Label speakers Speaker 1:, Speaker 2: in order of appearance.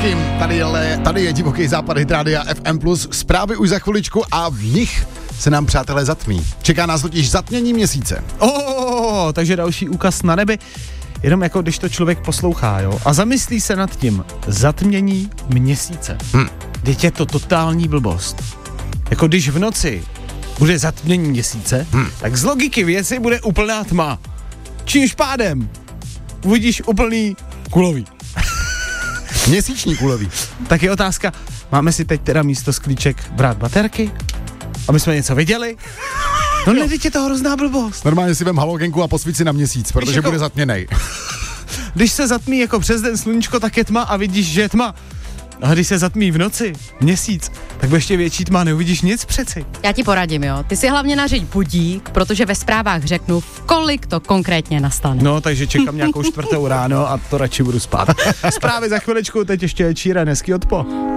Speaker 1: Kopeckým. Tady je divoký západ Hit Rádia FM+, zprávy už za chviličku a v nich se nám, přátelé, zatmí. Čeká nás totiž zatmění měsíce.
Speaker 2: Takže další úkaz na nebi. Jenom jako když to člověk poslouchá, jo, a zamyslí se nad tím. Zatmění měsíce. Teď je to totální blbost. Jako když v noci bude zatmění měsíce, tak z logiky věci bude úplná tma. Čímž pádem uvidíš úplný kulový.
Speaker 1: Měsíční kulový.
Speaker 2: Tak je otázka, máme si teď teda místo sklíček brát baterky? Aby jsme něco viděli? No ne, teď je to hrozná blbost.
Speaker 1: Normálně si vem halogenku a posvíť si na měsíc, protože
Speaker 2: jako,
Speaker 1: bude zatměnej.
Speaker 2: Když se zatmí jako přes den sluníčko, tak je tma a vidíš, že je tma. A když se zatmí v noci, měsíc, tak bude ještě větší tma, neuvidíš nic přeci.
Speaker 3: Já ti poradím, jo. Ty si hlavně nařiď budík, protože ve zprávách řeknu, v kolik to konkrétně nastane.
Speaker 2: No, takže čekám nějakou 4 ráno a to radši budu spát. Zprávy za chviličku, teď ještě je Číra, hezký odpo.